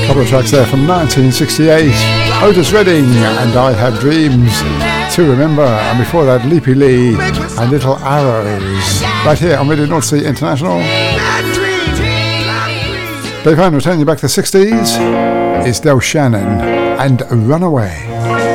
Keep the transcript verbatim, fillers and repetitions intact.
Couple of tracks there from nineteen sixty-eight. Otis Redding and I Have Dreams to Remember, and before that Leapy Lee and Little Arrows. Right here on Radio North Sea International. Dave Hine returning you back to the sixties. It's Del Shannon and Runaway.